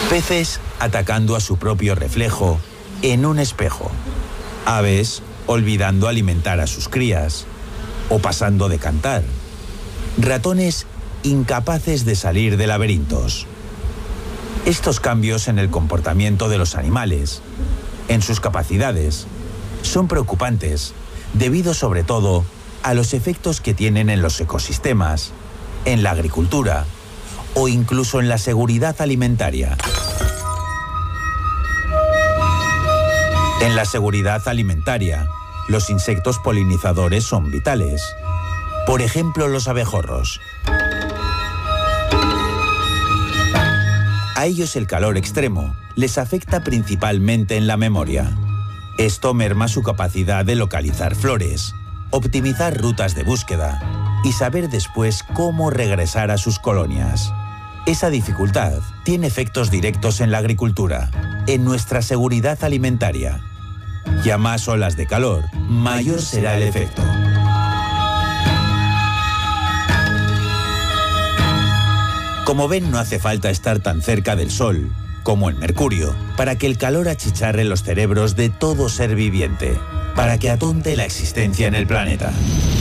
Peces atacando a su propio reflejo en un espejo. Aves olvidando alimentar a sus crías o pasando de cantar. Ratones incapaces de salir de laberintos. Estos cambios en el comportamiento de los animales, en sus capacidades, son preocupantes debido sobre todo a los efectos que tienen en los ecosistemas, en la agricultura o incluso en la seguridad alimentaria. En la seguridad alimentaria, los insectos polinizadores son vitales. Por ejemplo, los abejorros. A ellos el calor extremo les afecta principalmente en la memoria. Esto merma su capacidad de localizar flores, optimizar rutas de búsqueda y saber después cómo regresar a sus colonias. Esa dificultad tiene efectos directos en la agricultura, en nuestra seguridad alimentaria. Y a más olas de calor, mayor será el efecto. Como ven, no hace falta estar tan cerca del Sol, como en Mercurio, para que el calor achicharre los cerebros de todo ser viviente, para que atonte la existencia en el planeta.